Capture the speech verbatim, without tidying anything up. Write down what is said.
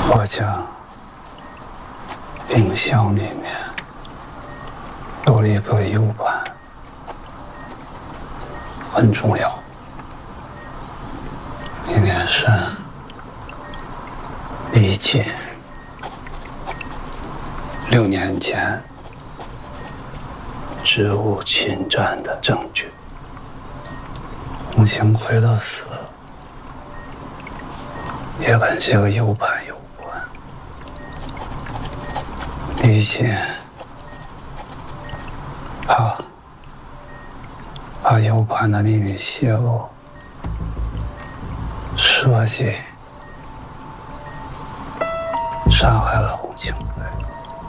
我家冰箱里面有了一个 U 盘，很重要。里面是李锦六年前职务侵占的证据。洪清奎的死也跟这个 U 盘有关。李锦怕把 U 盘的秘密泄露，设计杀害了洪清奎。